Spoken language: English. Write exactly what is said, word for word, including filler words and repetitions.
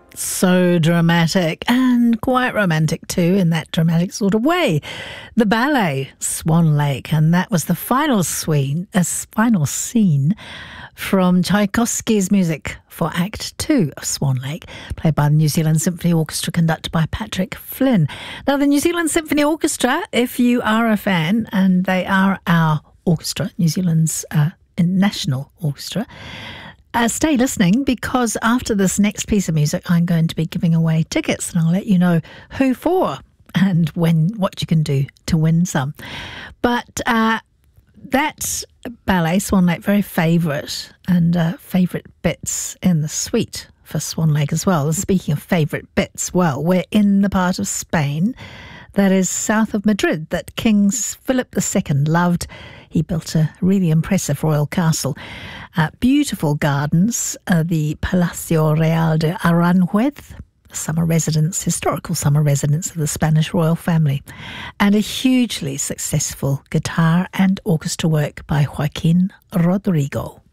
So dramatic and quite romantic too, in that dramatic sort of way. The ballet Swan Lake, and that was the final scene, a final scene from Tchaikovsky's music for Act Two of Swan Lake, played by the New Zealand Symphony Orchestra, conducted by Patrick Flynn. Now, the New Zealand Symphony Orchestra, if you are a fan, and they are our orchestra, New Zealand's uh, national orchestra. Uh, stay listening, because after this next piece of music, I'm going to be giving away tickets, and I'll let you know who for and when, what you can do to win some. But uh, that ballet, Swan Lake, very favourite, and uh, favourite bits in the suite for Swan Lake as well. Speaking of favourite bits, well, we're in the part of Spain that is south of Madrid that King Philip the Second loved. He built a really impressive royal castle. Uh, beautiful gardens, uh, the Palacio Real de Aranjuez, summer residence, historical summer residence of the Spanish royal family, and a hugely successful guitar and orchestra work by Joaquin Rodrigo.